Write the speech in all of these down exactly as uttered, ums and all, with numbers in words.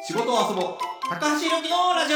仕事を遊ぼう高橋宏樹のラジオ。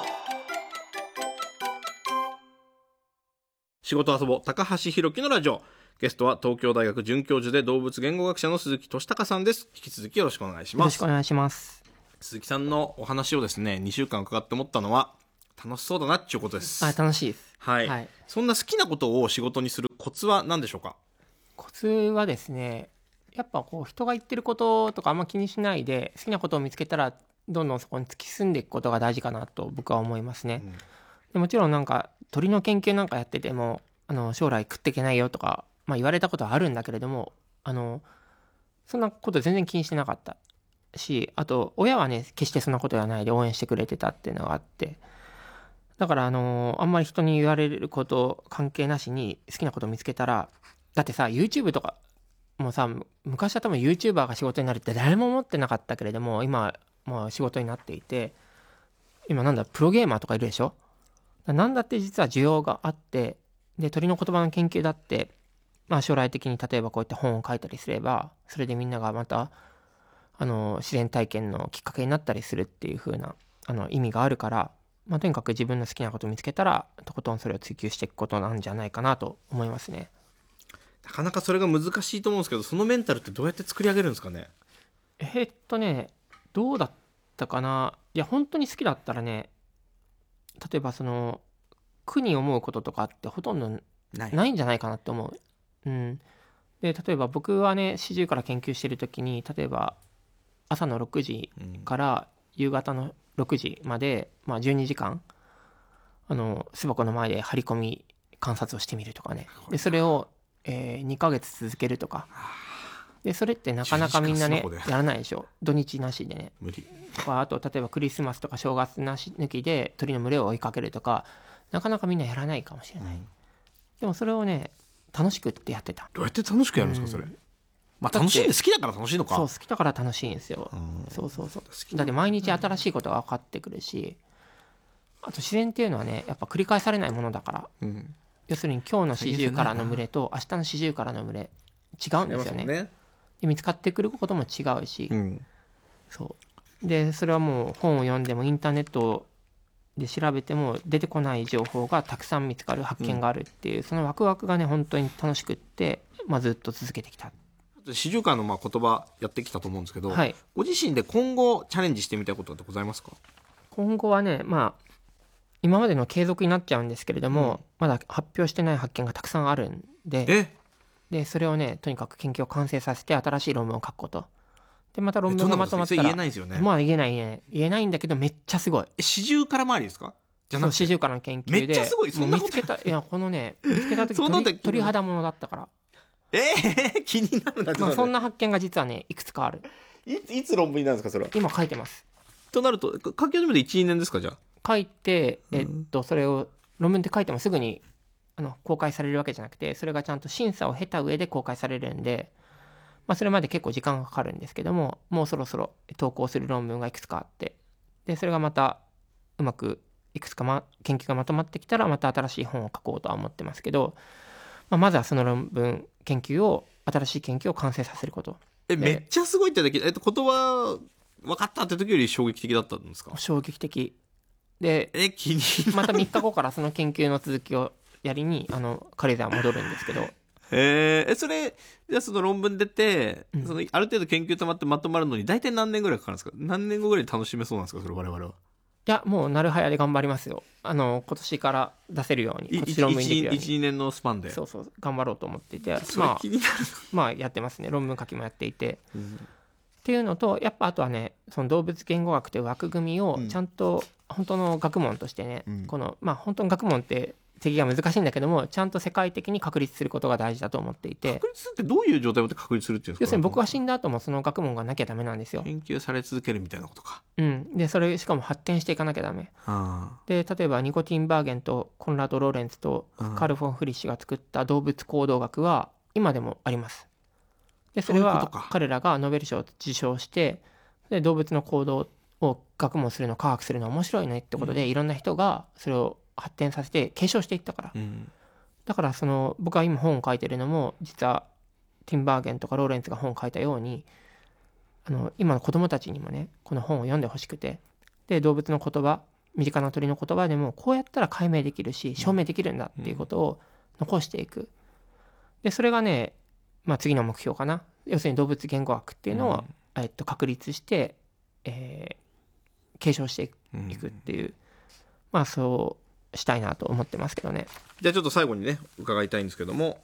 仕事を遊ぼう高橋宏樹のラジオ。ゲストは東京大学准教授で動物言語学者の鈴木俊孝さんです。引き続きよろしくお願いします。 よろしくお願いします。 鈴木さんのお話をですねにしゅうかん伺って思ったのは楽しそうだなっていうことです。 あ、楽しいです、 はい、はい、そんな好きなことを仕事にするコツは何でしょうか？ コツはですね、やっぱこう人が言ってることとかあんま気にしないで好きなことを見つけたらどんどんそこに突き進んでいくことが大事かなと僕は思いますね、うん、でもちろんなんか鳥の研究なんかやっててもあの将来食っていけないよとか、まあ、言われたことはあるんだけれども、あのそんなこと全然気にしてなかったし、あと親はね決してそんなことではないで応援してくれてたっていうのがあって、だからあのあんまり人に言われること関係なしに好きなことを見つけたら、だってさ YouTube とかもうさ、昔は多分 YouTuber が仕事になるって誰も思ってなかったけれども、今もう仕事になっていて、今なんだプロゲーマーとかいるでしょ。なんだって実は需要があって、で鳥の言葉の研究だって、まあ、将来的に例えばこうやって本を書いたりすればそれでみんながまたあの自然体験のきっかけになったりするっていう風なあの意味があるから、まあ、とにかく自分の好きなことを見つけたらとことんそれを追求していくことなんじゃないかなと思いますね。 なかなかそれが難しいと思うんですけど、そのメンタルってどうやって作り上げるんですかね？ えー、っとねどうだったかな。いや本当に好きだったらね、例えばその苦に思うこととかってほとんどないんじゃないかなって思う。うん、で例えば僕はね四十から研究してる時に、例えば朝のろくじから夕方のろくじまで、まあ、じゅうにじかんあの巣箱の前で張り込み観察をしてみるとかね。でそれを、えー、にかげつ続けるとかで、それってなかなかみんなねやらないでしょ、土日なしでね。 無理。 あと例えばクリスマスとか正月なし抜きで鳥の群れを追いかけるとか、なかなかみんなやらないかもしれない、うん、でもそれをね楽しくってやってた。 どうやって楽しくやるんですか、それ？うん、まあ楽しいんで好きだから楽しいのか。 そう、好きだから楽しいんですよ、うん、そうそうそう。だって毎日新しいことが分かってくるし、あと自然っていうのはねやっぱ繰り返されないものだから、うん、要するに今日のシジュウカラの群れと明日のシジュウカラの群れ違うんですよね。ねで見つかってくることも違うし、うん、そうでそれはもう本を読んでもインターネットで調べても出てこない情報がたくさん見つかる、発見があるっていう、うん、そのワクワクがね本当に楽しくって、まあ、ずっと続けてきた。 四十間のまあ言葉やってきたと思うんですけど、 はい、 ご自身で今後チャレンジしてみたいことってございますか？ 今後はね、まあ今までの継続になっちゃうんですけれども、うん、まだ発表してない発見がたくさんあるんで、 えでそれをねとにかく研究を完成させて新しい論文を書くこと。でまた論文がまとまったら言えないですよね。 まあ言えない言えない言えないんだけどめっちゃすごい。 え四十から周りですか？じゃなくて四十からの研究でめっちゃすごい。そんなこともう見つけた、いやこのね見つけた時鳥, 鳥肌ものだったから。 えー、気になるな。 まあ、そんな発見が実はねいくつかある。 い, いつ論文になるんですかそれは？今書いてます。 となると書き始めて いち,に 年ですか？じゃあ書いて、えっと、それを論文って書いてもすぐにあの公開されるわけじゃなくて、それがちゃんと審査を経た上で公開されるんで、まあ、それまで結構時間がかかるんですけども、もうそろそろ投稿する論文がいくつかあって、でそれがまたうまくいくつか、ま、研究がまとまってきたらまた新しい本を書こうとは思ってますけど、まあ、まずはその論文研究を新しい研究を完成させること。 えめっちゃすごいってだけ、えっと、言葉分かったって時より衝撃的だったんですか？ 衝撃的で、 え気にまたみっかごからその研究の続きをやりにあの軽井沢戻るんですけどへえ、それじゃあその論文出て、うん、そのある程度研究溜まってまとまるのに大体何年ぐらいかかるんですか？何年後ぐらい楽しめそうなんですかそれ我々は？ いやもうなるはやで頑張りますよ。あの今年から出せるように、今年論文にできるようにいち,に 年のスパンでそうそう頑張ろうと思っていて、 それ気になる、 まあ、まあやってますね。論文書きもやっていて、うん、っていうのとやっぱあとはねその動物言語学という枠組みをちゃんと本当の学問としてね、うん、このまあ本当の学問って定義が難しいんだけどもちゃんと世界的に確立することが大事だと思っていて。 確立ってどういう状態を確立するっていうんですか？ 要するに僕が死んだ後もその学問がなきゃダメなんですよ。 研究され続けるみたいなことか。 うん、でそれしかも発展していかなきゃダメ、はあ、で例えばニコティンバーゲンとコンラード・ローレンツとカール・フォン・フリッシュが作った動物行動学は今でもあります。でそれは彼らがノーベル賞を受賞してで動物の行動を学問するの科学するの面白いねってことで、うん、いろんな人がそれを発展させて継承していったから、うん、だからその僕が今本を書いてるのも実はティンバーゲンとかローレンツが本を書いたようにあの今の子どもたちにもねこの本を読んでほしくて、で動物の言葉、身近な鳥の言葉でもこうやったら解明できるし証明できるんだっていうことを残していく。でそれがね、まあ、次の目標かな。要するに動物言語学っていうのを、うんえっと、確立して、えー、継承していくっていう、うん、まあそうしたいなと思ってますけどね。 じゃあちょっと最後にね伺いたいんですけども、